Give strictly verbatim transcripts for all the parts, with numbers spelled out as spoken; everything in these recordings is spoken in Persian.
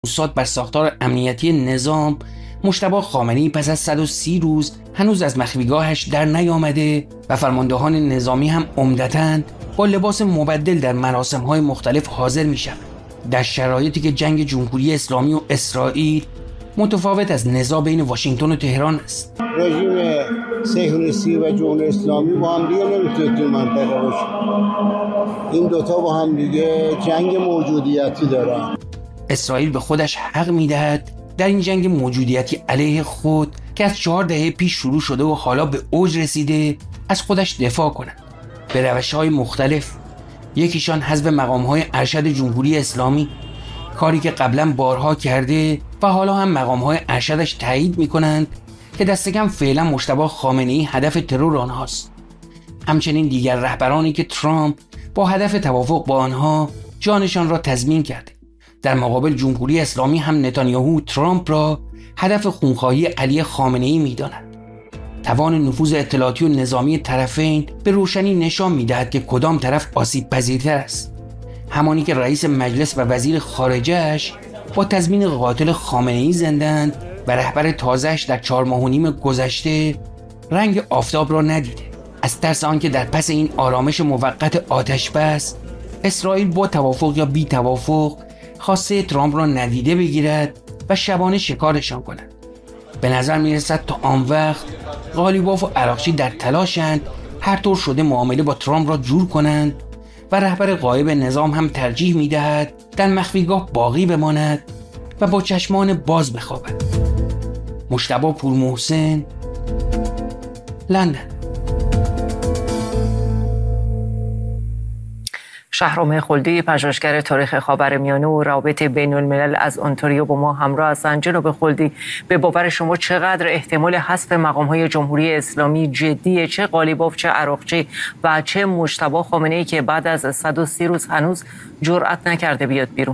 موساد بر ساختار امنیتی نظام، مجتبی خامنه‌ای پس از صد و سی روز هنوز از مخفیگاهش در نیامده و فرماندهان نظامی هم عمدتاً با لباس مبدل در مراسم‌های مختلف حاضر میشن، در شرایطی که جنگ جمهوری اسلامی و اسرائیل متفاوت از نزاع بین واشنگتن و تهران است. رژیم صهیونیستی و جمهوری اسلامی با هم دیگه نمیتونه تو منطقه باشه. این دوتا با هم دیگه جنگ موجودیتی دارن. اسرائیل به خودش حق میدهد در این جنگ موجودیتی علیه خود که از چهار دهه پیش شروع شده و حالا به اوج رسیده از خودش دفاع کند به روش‌های مختلف. یکیشان حذف مقام‌های ارشد جمهوری اسلامی، کاری که قبلا بارها کرده و حالا هم مقام‌های ارشدش تایید می‌کنند که دست کم فعلا مجتبی خامنه‌ای هدف ترور آنهاست. همچنین دیگر رهبرانی که ترامپ با هدف توافق با آنها جانشان را تضمین کرده. در مقابل جمهوری اسلامی هم نتانیاهو ترامپ را هدف خونخواهی علی خامنه‌ای می‌داند. توان نفوذ اطلاعاتی و نظامی طرفین به روشنی نشان می‌دهد که کدام طرف آسیب پذیرتر است. همانی که رئیس مجلس و وزیر خارجه‌اش با تضمین قاتل خامنه‌ای زندند و رهبر تازه‌اش در چهار ماه و نیم گذشته رنگ آفتاب را ندیده. از ترس آنکه در پس این آرامش موقت آتش بس اسرائیل با توافق یا بی توافق خواسته ترامپ را ندیده بگیرد و شبانه شکارشان کند. به نظر میرسد تا آن وقت غالیباف و عراقچی در تلاشند هر طور شده معامله با ترامپ را جور کنند و رهبر غایب نظام هم ترجیح میدهد در مخفیگاه باقی بماند و با چشمان باز بخوابد. مجتبی پورمحسن، لندن. شهرام خلدی، پژوهشگر تاریخ خاورمیانه و روابط بین الملل از اونتاریو با ما همراه هستند. جناب خلدی، به باور شما چقدر احتمال حذف مقام‌های جمهوری اسلامی جدیه؟ چه قالیباف، چه عراقچی و چه مجتبی خامنه‌ای که بعد از صد و سی روز هنوز جرأت نکرده بیاد بیرون؟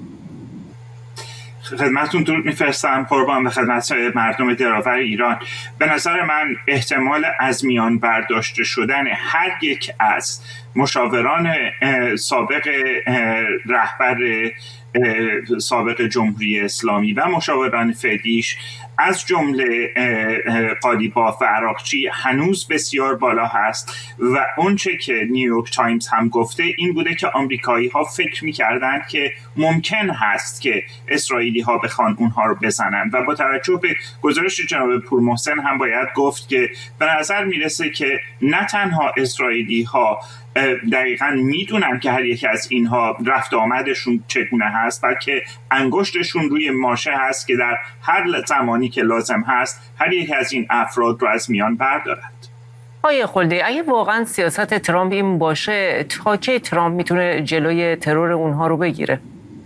خدمتتون درود میفرستم قربان به خدمت مردم دلاور ایران. به نظر من احتمال از میان برداشته شدن هر یک از مشاوران سابق رهبر سابق جمهوری اسلامی و مشاوران فعلیش از جمله قالیباف و عراقچی هنوز بسیار بالا هست و اونچه که نیویورک تایمز هم گفته این بوده که آمریکایی ها فکر می‌کردند که ممکن هست که اسرائیلی ها بخوان اونها رو بزنن و با توجه به گزارش جناب پورمحسن هم باید گفت که به نظر میرسه که نه تنها اسرائیلی ها دقیقاً میدونن که هر یک از اینها رفت آمدشون چگونه هست، بلکه انگشتشون روی ماشه هست که در هر زمانی که لازم هست هر یک از این افراد رو از میان بردارد. آقای خلدی، اگه واقعاً سیاست ترامپ این باشه، تا کی ترامپ میتونه جلوی ترور اونها رو بگیره؟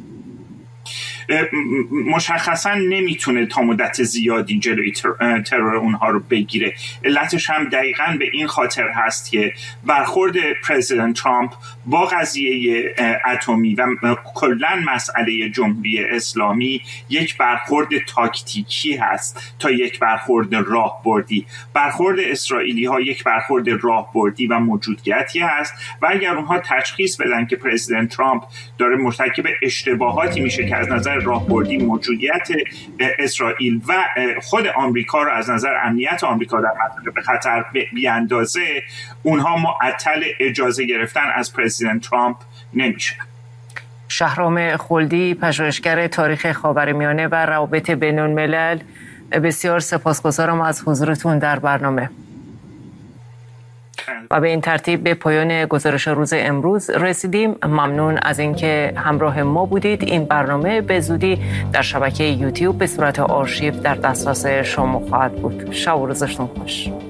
مشخصا نمیتونه تا مدت زیادی جلوی ترور اونها رو بگیره. علتش هم دقیقاً به این خاطر هست که برخورد پرزیدنت ترامپ با قضیه اتمی و کلاً مسئله جمهوری اسلامی یک برخورد تاکتیکی هست تا یک برخورد راهبردی. برخورد اسرائیلی ها یک برخورد راهبردی و موجودیتی هست و اگر اونها تشخیص بدن که پرزیدنت ترامپ داره مرتکب اشتباهاتی میشه که از نظر راهبردی موجودیت اسرائیل و خود آمریکا رو از نظر امنیت آمریکا در منطقه به خطر بیاندازه، اونها معطل اجازه گرفتن از پرزیدنت ترامپ نمیشن. شهرام خلدی، پژوهشگر تاریخ خاورمیانه و روابط بین الملل، بسیار سپاسگزارم از حضورتون در برنامه. و به این ترتیب به پایان گزارش روز امروز رسیدیم. ممنون از اینکه همراه ما بودید. این برنامه به زودی در شبکه یوتیوب به صورت آرشیو در دسترس شما خواهد بود. شب و روزتون خوش.